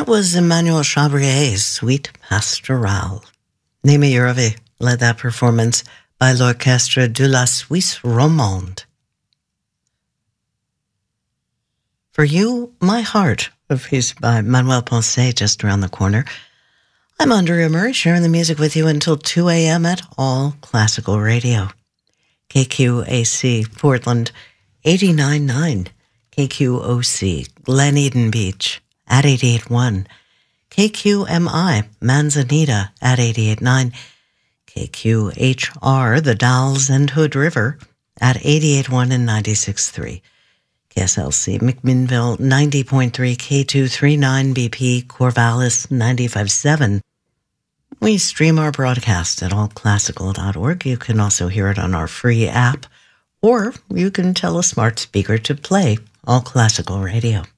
That was Emmanuel Chabrier's Suite Pastorale. Némi Yerovi led that performance by l'Orchestre de la Suisse Romande. For You, My Heart, a piece by Manuel Ponce just around the corner. I'm Andrea Murray, sharing the music with you until 2 a.m. at All Classical Radio. KQAC Portland 89.9, KQOC Glen Eden Beach at 88.1, KQMI Manzanita at 88.9, KQHR The Dalles and Hood River at 88.1 and 96.3, KSLC McMinnville 90.3, K239 BP Corvallis 95.7. We stream our broadcast at allclassical.org. You can also hear it on our free app, or you can tell a smart speaker to play All Classical Radio.